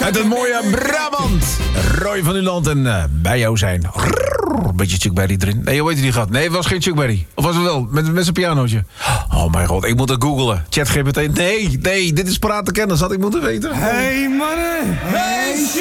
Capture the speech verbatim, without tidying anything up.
Uit het mooie Brabant. Roy van Uland en uh, bij jou zijn. Een beetje Chuck Berry erin. Nee, hoe heet die gehad? Nee, het was geen Chuck Berry. Of was het wel? Met, met zijn pianootje. Oh mijn god, ik moet het googlen. ChatGPT. Nee, nee, dit is praten kennis. Had ik moeten weten. Hey mannen. Hey